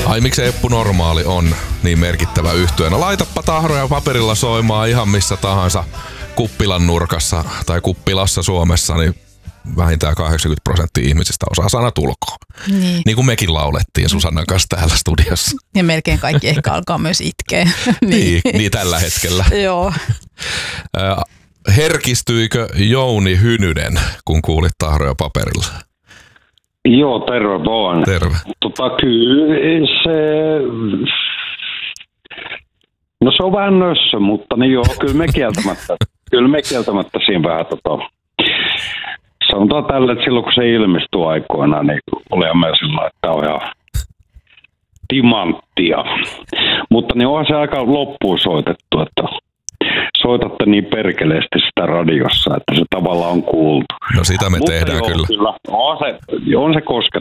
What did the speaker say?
Ai miksi Eppu Normaali on niin merkittävä yhtye? No laitappa Tahroja Paperilla soimaan ihan missä tahansa kuppilan nurkassa tai kuppilassa Suomessa, niin vähintään 80% ihmisistä osaa sanat ulkoa. Niin kuin mekin laulettiin Susannan kanssa täällä studiossa. Ja melkein kaikki ehkä alkaa myös itkeä. niin tällä hetkellä. Joo. Herkistyikö Jouni Hynynen, kun kuulit Tahroja Paperilla? Joo, terve vaan. Terve. Kyllä se... No se on vähän nössö, mutta niin joo, kyllä me kieltämättä siinä vähän sanotaan tälle, että silloin kun se ilmestyi aikoina, niin oli me sillä, että on ihan timanttia. Mutta niin onhan se aika loppuun soitettu, että soitatte niin perkeleesti sitä radiossa, että se tavallaan on kuultu. No sitä me mutta tehdään joo, kyllä. On se koskettava.